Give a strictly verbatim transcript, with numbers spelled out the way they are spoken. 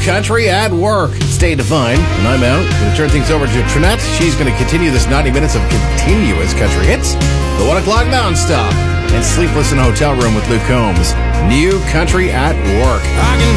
Country at Work. Stay Divine, and I'm out. Going to turn things over to Trinette. She's going to continue this ninety minutes of continuous country hits. The one o'clock nonstop. And Sleepless in a Hotel Room with Luke Combs. New Country at Work. I can